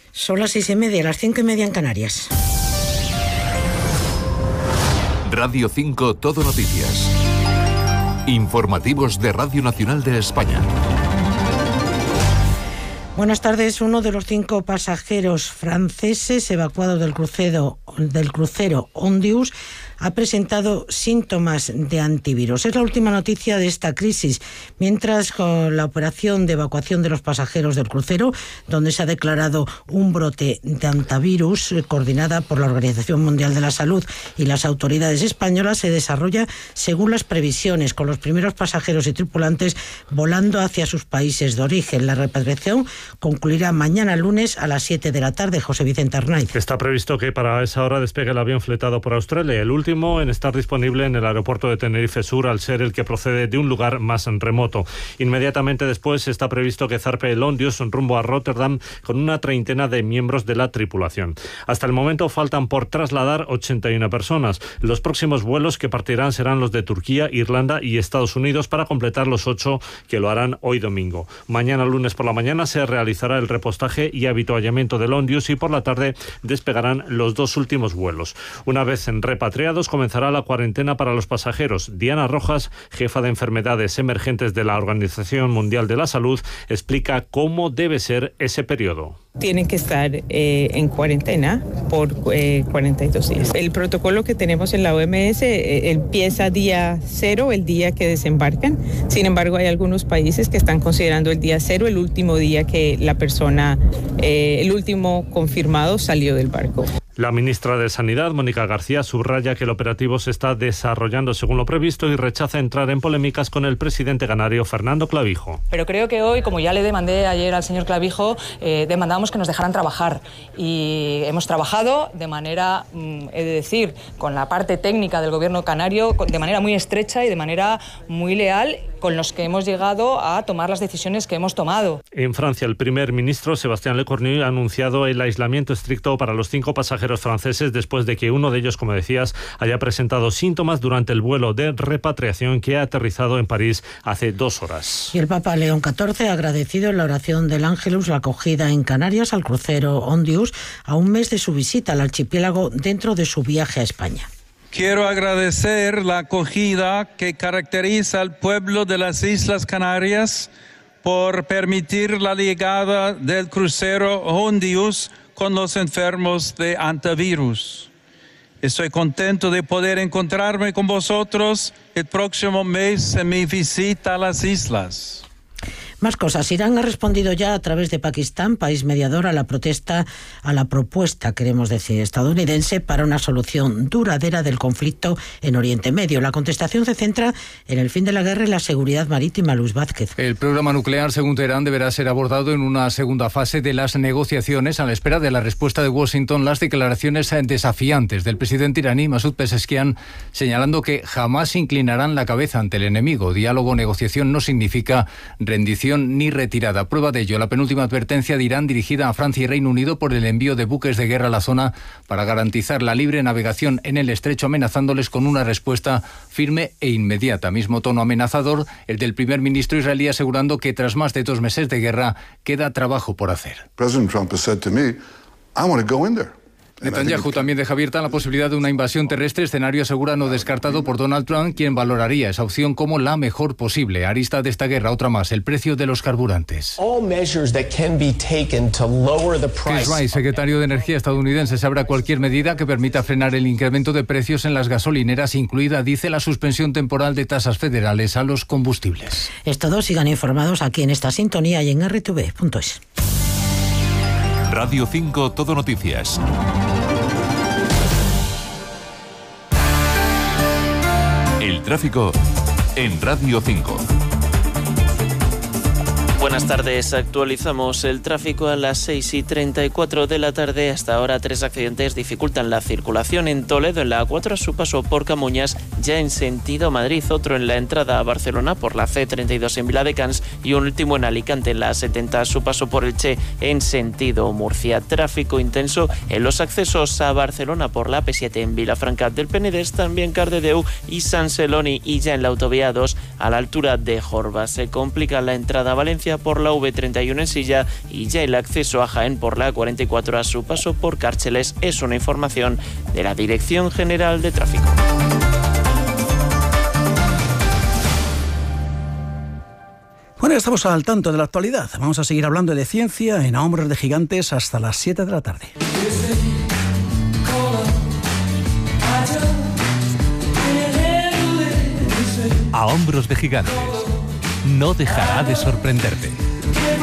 Son las 6:30, las 5:30 en Canarias. Radio 5 Todo Noticias. Informativos de Radio Nacional de España. Buenas tardes. Uno de los 5 pasajeros franceses evacuados del crucero Ondius ha presentado síntomas de antivirus. Es la última noticia de esta crisis, mientras con la operación de evacuación de los pasajeros del crucero, donde se ha declarado un brote de antivirus coordinada por la Organización Mundial de la Salud y las autoridades españolas, se desarrolla según las previsiones, con los primeros pasajeros y tripulantes volando hacia sus países de origen. La repatriación concluirá mañana lunes a las 7 de la tarde. José Vicente Arnaiz. Está previsto que para esa hora despegue el avión fletado por Australia, el último en estar disponible en el aeropuerto de Tenerife Sur, al ser el que procede de un lugar más remoto. Inmediatamente después está previsto que zarpe el Ondius rumbo a Rotterdam con una treintena de miembros de la tripulación. Hasta el momento faltan por trasladar 81 personas. Los próximos vuelos que partirán serán los de Turquía, Irlanda y Estados Unidos, para completar los 8 que lo harán hoy domingo. Mañana lunes por la mañana se realizará el repostaje y avituallamiento del Ondius y por la tarde despegarán los 2 últimos vuelos. Una vez repatriados, comenzará la cuarentena para los pasajeros. Diana Rojas, jefa de enfermedades emergentes de la Organización Mundial de la Salud, explica cómo debe ser ese periodo. Tienen que estar en cuarentena por 42 días. El protocolo que tenemos en la OMS empieza día 0, el día que desembarcan. Sin embargo, hay algunos países que están considerando el día 0, el último día que la persona, el último confirmado salió del barco. La ministra de Sanidad, Mónica García, subraya que el operativo se está desarrollando según lo previsto y rechaza entrar en polémicas con el presidente canario, Fernando Clavijo. Pero creo que hoy, como ya le demandé ayer al señor Clavijo, demandamos que nos dejaran trabajar. Y hemos trabajado de manera, he de decir, con la parte técnica del gobierno canario, de manera muy estrecha y de manera muy leal, con los que hemos llegado a tomar las decisiones que hemos tomado. En Francia, el primer ministro, Sébastien Lecornu, ha anunciado el aislamiento estricto para los 5 pasajeros franceses después de que uno de ellos, como decías, haya presentado síntomas durante el vuelo de repatriación que ha aterrizado en París hace 2 horas. Y el Papa León XIV ha agradecido en la oración del Ángelus la acogida en Canarias al crucero Ondius a un mes de su visita al archipiélago dentro de su viaje a España. Quiero agradecer la acogida que caracteriza al pueblo de las Islas Canarias por permitir la llegada del crucero Ondius con los enfermos de antivirus. Estoy contento de poder encontrarme con vosotros el próximo mes en mi visita a las islas. Más cosas. Irán ha respondido ya a través de Pakistán, país mediador, a la propuesta, queremos decir, estadounidense para una solución duradera del conflicto en Oriente Medio. La contestación se centra en el fin de la guerra y la seguridad marítima. Luis Vázquez. El programa nuclear, según Teherán, deberá ser abordado en una segunda fase de las negociaciones a la espera de la respuesta de Washington. Las declaraciones desafiantes del presidente iraní, Masoud Pezeshkian, señalando que jamás inclinarán la cabeza ante el enemigo. Diálogo o negociación no significa rendición ni retirada. Prueba de ello, la penúltima advertencia de Irán dirigida a Francia y Reino Unido por el envío de buques de guerra a la zona para garantizar la libre navegación en el estrecho, amenazándoles con una respuesta firme e inmediata. Mismo tono amenazador el del primer ministro israelí, asegurando que tras más de 2 meses de guerra queda trabajo por hacer. President Trump has said to me, I want to go in there. Netanyahu también deja abierta la posibilidad de una invasión terrestre, escenario asegura no descartado por Donald Trump, quien valoraría esa opción como la mejor posible. Arista de esta guerra, otra más, el precio de los carburantes. Chris Wright, secretario de Energía estadounidense, se abre a cualquier medida que permita frenar el incremento de precios en las gasolineras, incluida, dice, la suspensión temporal de tasas federales a los combustibles. Todos sigan informados aquí en esta sintonía y en rtv.es. Radio 5 Todo Noticias. El tráfico en Radio 5. Buenas tardes, actualizamos el tráfico a las 6:34 de la tarde. Hasta ahora 3 accidentes dificultan la circulación en Toledo, en la A4 a su paso por Camuñas, ya en sentido Madrid, otro en la entrada a Barcelona por la C32 en Viladecans y un último en Alicante en la A70 a su paso por Elche en sentido Murcia. Tráfico intenso en los accesos a Barcelona por la AP7 en Vilafranca del Penedès, también Cardedeu y San Celoni, y ya en la autovía 2 a la altura de Jorba. Se complica la entrada a Valencia por por la V31 en Silla y ya el acceso a Jaén por la A44 a su paso por Cárceles. Es una información de la Dirección General de Tráfico. Bueno, estamos al tanto de la actualidad. Vamos a seguir hablando de ciencia en A Hombros de Gigantes hasta las 7 de la tarde. A Hombros de Gigantes. No dejará de sorprenderte.